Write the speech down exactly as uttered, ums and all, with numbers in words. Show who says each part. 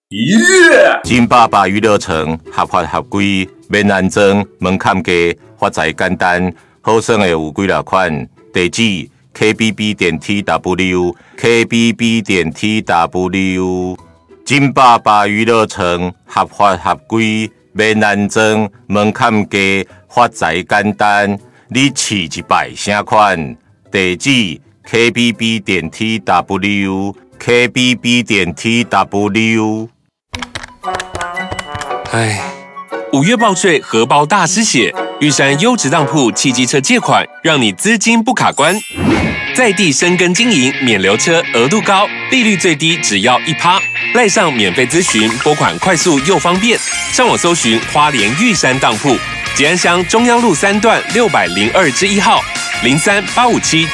Speaker 1: 耶！
Speaker 2: 金爸爸娱乐城合法合规，免安装，门槛低，发财简单，好耍的有几落款。地址 K B B 点 T W K B B 点 T W。金爸爸娱乐城合法合规，免安装，门槛低，发财简单。你试一摆啥款？地址 K B B 点 T W K B B 点 T W。
Speaker 3: 唉，五月报税荷包大失血，玉山优质当铺汽机车借款，让你资金不卡关，在地深耕经营，免留车，额度高，利率最低只要一趴。赖上免费咨询，拨款快速又方便。上网搜寻花莲玉山当铺，吉安乡中央路三段六百零二之一号，零三八五七